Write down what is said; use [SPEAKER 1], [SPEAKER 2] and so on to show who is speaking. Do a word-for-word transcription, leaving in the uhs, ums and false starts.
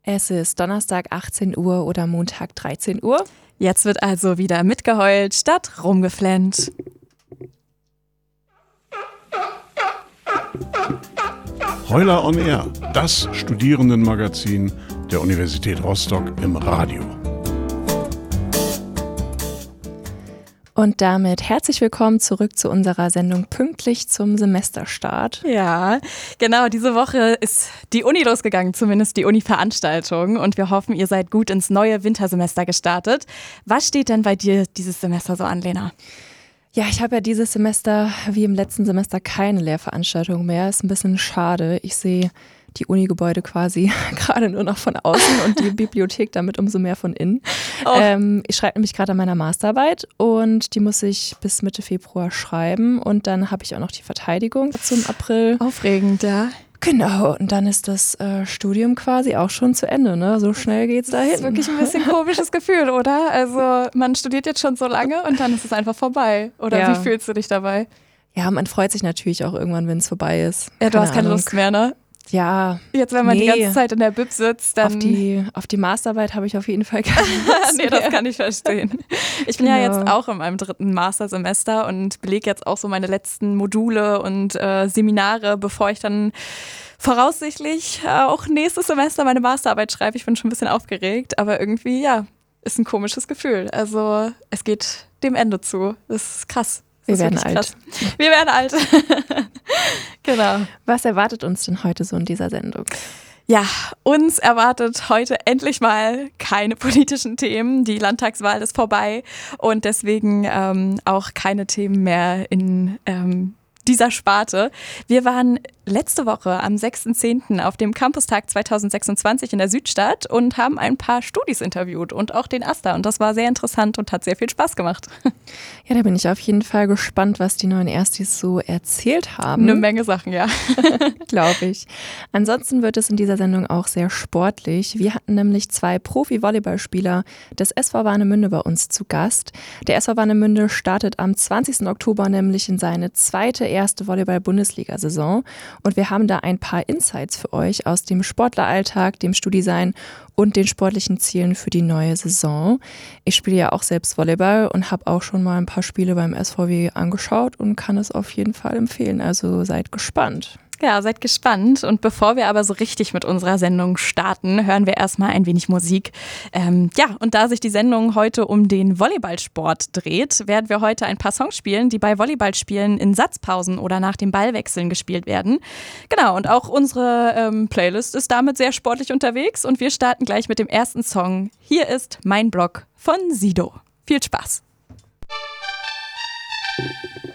[SPEAKER 1] Es ist Donnerstag achtzehn Uhr oder Montag dreizehn Uhr.
[SPEAKER 2] Jetzt wird also wieder mitgeheult statt rumgeflennt.
[SPEAKER 3] Heuler on Air, das Studierendenmagazin der Universität Rostock im Radio.
[SPEAKER 1] Und damit herzlich willkommen zurück zu unserer Sendung pünktlich zum Semesterstart.
[SPEAKER 2] Ja, genau, diese Woche ist die Uni losgegangen, zumindest die Uni-Veranstaltung. Und wir hoffen, ihr seid gut ins neue Wintersemester gestartet. Was steht denn bei dir dieses Semester so an, Lena?
[SPEAKER 1] Ja, ich habe ja dieses Semester wie im letzten Semester keine Lehrveranstaltung mehr. Ist ein bisschen schade. Ich sehe die Uni-Gebäude quasi gerade nur noch von außen und die Bibliothek damit umso mehr von innen. Oh. Ähm, ich schreibe nämlich gerade an meiner Masterarbeit und die muss ich bis Mitte Februar schreiben und dann habe ich auch noch die Verteidigung zum April.
[SPEAKER 2] Aufregend, ja.
[SPEAKER 1] Genau, und dann ist das äh, Studium quasi auch schon zu Ende, ne? So schnell geht's dahin.
[SPEAKER 2] Das ist wirklich ein bisschen komisches Gefühl, oder? Also man studiert jetzt schon so lange und dann ist es einfach vorbei. Oder ja. Wie fühlst du dich dabei?
[SPEAKER 1] Ja, man freut sich natürlich auch irgendwann, wenn es vorbei ist.
[SPEAKER 2] Ja, du keine hast keine Ahnung. Lust mehr, ne?
[SPEAKER 1] Ja.
[SPEAKER 2] Jetzt, wenn man nee. die ganze Zeit in der Bib sitzt, dann...
[SPEAKER 1] Auf die, auf die Masterarbeit habe ich auf jeden Fall keine Lust
[SPEAKER 2] Nee, das kann ich verstehen. Ich bin genau. ja jetzt auch in meinem dritten Mastersemester und belege jetzt auch so meine letzten Module und äh, Seminare, bevor ich dann voraussichtlich auch nächstes Semester meine Masterarbeit schreibe. Ich bin schon ein bisschen aufgeregt, aber irgendwie, ja, ist ein komisches Gefühl. Also es geht dem Ende zu. Das ist krass.
[SPEAKER 1] Wir werden alt.
[SPEAKER 2] Krass. Wir werden alt. Genau.
[SPEAKER 1] Was erwartet uns denn heute so in dieser Sendung?
[SPEAKER 2] Ja, uns erwartet heute endlich mal keine politischen Themen. Die Landtagswahl ist vorbei und deswegen ähm, auch keine Themen mehr in ähm, dieser Sparte. Wir waren letzte Woche am sechsten zehnten auf dem Campustag zweitausendsechsundzwanzig in der Südstadt und haben ein paar Studis interviewt und auch den Asta. Und das war sehr interessant und hat sehr viel Spaß gemacht.
[SPEAKER 1] Ja, da bin ich auf jeden Fall gespannt, was die neuen Erstis so erzählt haben.
[SPEAKER 2] Eine Menge Sachen, ja.
[SPEAKER 1] Glaube ich. Ansonsten wird es in dieser Sendung auch sehr sportlich. Wir hatten nämlich zwei Profi-Volleyballspieler des S V Warnemünde bei uns zu Gast. Der S V Warnemünde startet am zwanzigsten Oktober nämlich in seine zweite erste Volleyball-Bundesliga-Saison. Und wir haben da ein paar Insights für euch aus dem Sportleralltag, dem Studisein und den sportlichen Zielen für die neue Saison. Ich spiele ja auch selbst Volleyball und habe auch schon mal ein paar Spiele beim S V W angeschaut und kann es auf jeden Fall empfehlen. Also seid gespannt.
[SPEAKER 2] Ja, seid gespannt. Und bevor wir aber so richtig mit unserer Sendung starten, hören wir erstmal ein wenig Musik. Ähm, ja, und da sich die Sendung heute um den Volleyballsport dreht, werden wir heute ein paar Songs spielen, die bei Volleyballspielen in Satzpausen oder nach dem Ballwechseln gespielt werden. Genau, und auch unsere ähm, Playlist ist damit sehr sportlich unterwegs und wir starten gleich mit dem ersten Song. Hier ist Mein Block von Sido. Viel Spaß!